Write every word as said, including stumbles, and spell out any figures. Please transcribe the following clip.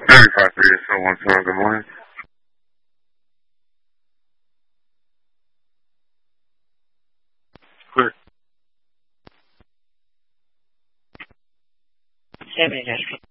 thirty-five three seven one seven, good morning. Clear. seventy, that's